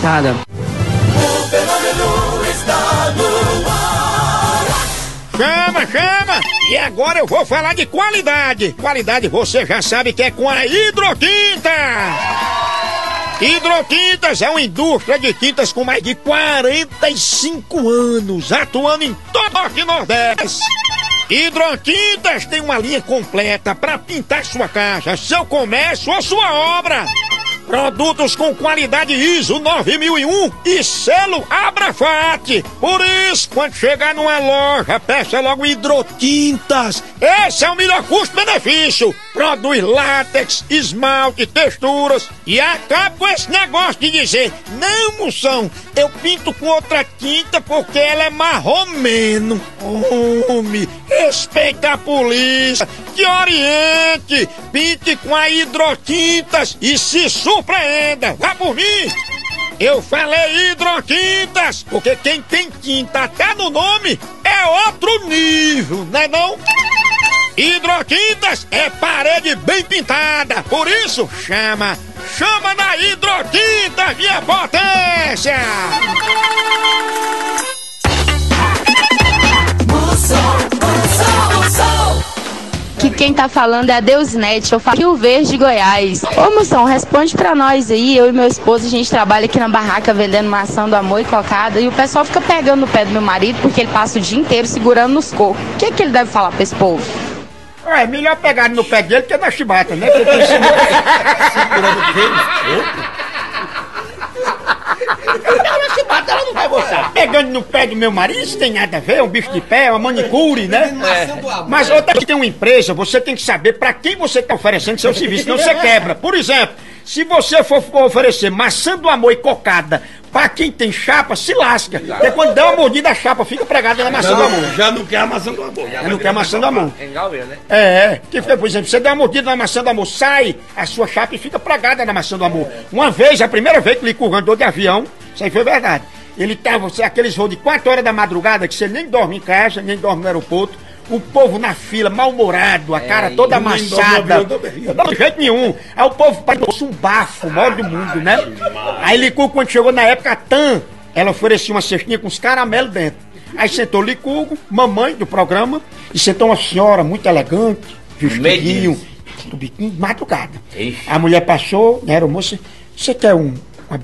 pintada. O fenômeno está no ar. Chama! E agora eu vou falar de qualidade. Qualidade você já sabe que é com a Hidroquinta. Hidroquintas é uma indústria de tintas com mais de 45 anos, atuando em todo o Norte e Nordeste. Hidroquintas tem uma linha completa para pintar sua casa, seu comércio ou sua obra. Produtos com qualidade ISO 9001 e selo Abrafat. Por isso, quando chegar numa loja, peça logo Hidroquintas. Esse é o melhor custo-benefício. Produz látex, esmalte, texturas. E acaba com esse negócio de dizer: não, moção, eu pinto com outra tinta porque ela é marromeno. Homem, respeita a polícia, te oriente, pinte com a Hidroquintas e se surpreenda. Vá por mim. Eu falei Hidroquintas, porque quem tem tinta até no nome é outro nível, né não? Hidroquintas é parede bem pintada, por isso chama na Hidroquintas, minha potência! Que quem tá falando é a Deusnete, eu falo Rio Verde, Goiás. Ô moção, responde pra nós aí, eu e meu esposo, a gente trabalha aqui na barraca vendendo maçã do amor e cocada, e o pessoal fica pegando no pé do meu marido porque ele passa o dia inteiro segurando nos cocos. O que ele deve falar pra esse povo? É melhor pegar no pé dele que na chibata, né? Porque ele segurando ela chibata, ela não vai gostar. Pegando no pé do meu marido, isso tem nada a ver, é um bicho de pé, é uma manicure, né? Mas outra que tem uma empresa, você tem que saber pra quem você está oferecendo seu serviço, senão você quebra. Por exemplo, se você for oferecer maçã do amor e cocada pra quem tem chapa, se lasca. Porque quando der uma mordida, a chapa fica pregada na maçã do amor. Já não quer a maçã do amor. Já não quer a maçã do amor. Né? Que foi, por exemplo, você dá uma mordida na maçã do amor, sai a sua chapa e fica pregada na maçã do amor. Uma vez, a primeira vez que ele andou de avião, isso aí foi verdade. Ele tava, aqueles voos de 4 horas da madrugada, que você nem dorme em casa, nem dorme no aeroporto. O povo na fila, mal-humorado, a cara toda amassada. Não de jeito nenhum. Aí o povo pareceu um bafo, o maior do mundo, né? Aí Licurgo, quando chegou na época, a TAM, ela oferecia uma cestinha com os caramelos dentro. Aí sentou Licurgo, mamãe do programa, e sentou uma senhora muito elegante, vestidinho, do biquinho, madrugada. A mulher passou, né, era o moço, você quer um